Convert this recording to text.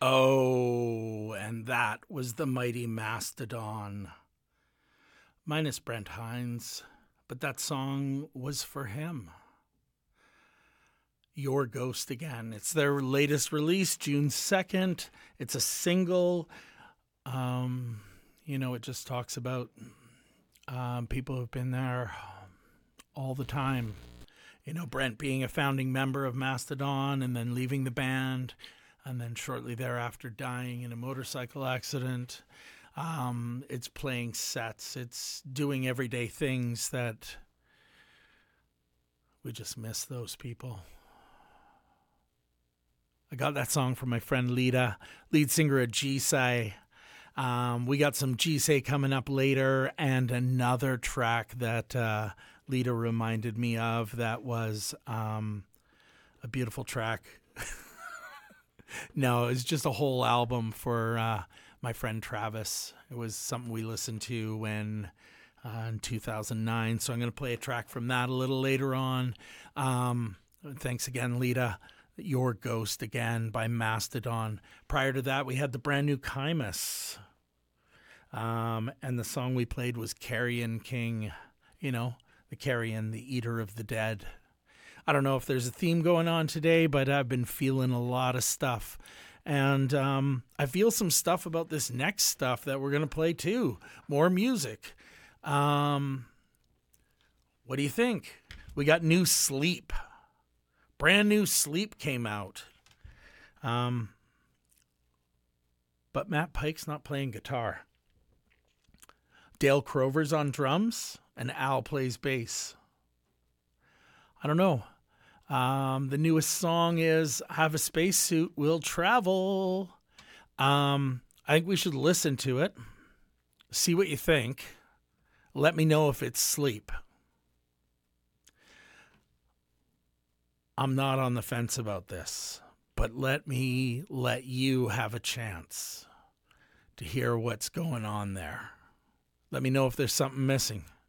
Oh, and that was the mighty Mastodon, minus Brent Hines, but that song was for him. Your Ghost Again. It's their latest release, June 2nd. It's a single. It just talks about people who've been there all the time. Brent being a founding member of Mastodon and then leaving the band, and then shortly thereafter dying in a motorcycle accident. It's playing sets. It's doing everyday things that we just miss those people. I got that song from my friend Lita, lead singer of Jisai. We got some Jisai coming up later, and another track that Lita reminded me of that was a beautiful track. No, it's just a whole album for my friend Travis. It was something we listened to when in 2009, so I'm going to play a track from that a little later on. Thanks again, Lita. Your Ghost Again by Mastodon. Prior to that, we had the brand new Kymus. And the song we played was Carrion King. The Carrion, the Eater of the Dead. I don't know if there's a theme going on today, but I've been feeling a lot of stuff. And I feel some stuff about this next stuff that we're going to play too. More music. What do you think? We got new Sleep. Brand new Sleep came out. But Matt Pike's not playing guitar. Dale Crover's on drums, and Al plays bass. I don't know. The newest song is Have a Spacesuit, We'll Travel. I think we should listen to it. See what you think. Let me know if it's Sleep. I'm not on the fence about this, but let you have a chance to hear what's going on there. Let me know if there's something missing.